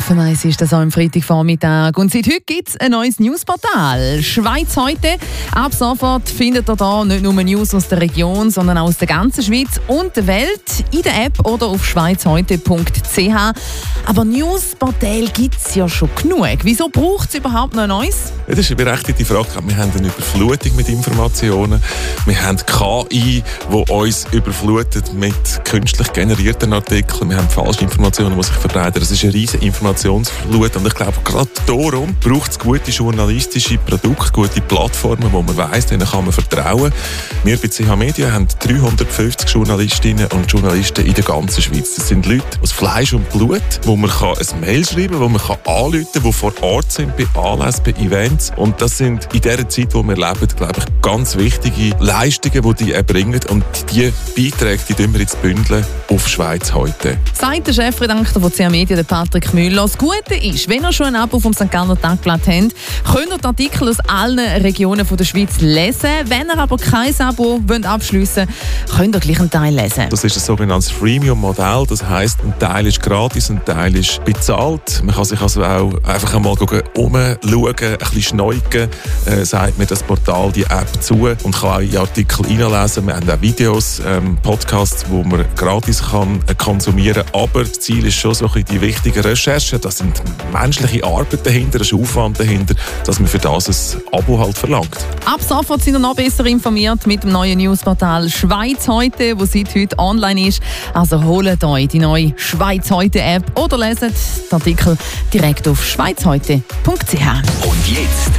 FM 1 ist das am Freitagvormittag und seit heute gibt es ein neues Newsportal. Schweiz heute. Ab sofort findet ihr da nicht nur News aus der Region, sondern auch aus der ganzen Schweiz und der Welt in der App oder auf schweizheute.ch. Aber Newsportal gibt es ja schon genug. Wieso braucht es überhaupt noch ein neues? Ja, das ist eine berechtigte Frage. Wir haben eine Überflutung mit Informationen. Wir haben KI, die uns überflutet mit künstlich generierten Artikeln. Wir haben falsche Informationen, die sich verbreiten. Das ist eine riesige Informationsflut. Und ich glaube, gerade darum braucht es gute journalistische Produkte, gute Plattformen, wo man weiss, denen kann man vertrauen. Wir bei CH Media haben 350 Journalistinnen und Journalisten in der ganzen Schweiz. Das sind Leute aus Fleisch und Blut, wo man ein Mail schreiben kann, wo man anrufen kann, die vor Ort sind bei Anlässen, bei Events. Und das sind in dieser Zeit, wo wir leben, glaube ich, ganz wichtige Leistungen, die erbringen. Und diese Beiträge, die bündeln wir jetzt auf Schweiz heute. Sagt der Chefredakteur von CH Media, Patrick Müller. Das Gute ist, wenn ihr schon ein Abo vom St. Galler Tagblatt habt, könnt ihr die Artikel aus allen Regionen der Schweiz lesen. Wenn ihr aber kein Abo abschliessen wollt, könnt ihr gleich einen Teil lesen. Das ist ein sogenanntes Freemium-Modell. Das heisst, ein Teil ist gratis, ein Teil ist bezahlt. Man kann sich also auch einfach einmal umschauen, ein bisschen schneuken, sagt mir das Portal, die App zu und kann auch in Artikel reinlesen. Wir haben auch Videos, Podcasts, die man gratis kann konsumieren kann. Aber das Ziel ist schon so ein bisschen die wichtigen Recherchen. Das sind menschliche Arbeit dahinter, das ist Aufwand dahinter, dass man für das ein Abo halt verlangt. Ab sofort sind wir noch besser informiert mit dem neuen Newsportal Schweiz heute, das seit heute online ist. Also holt euch die neue Schweiz heute App oder leset die Artikel direkt auf schweizheute.ch. Und jetzt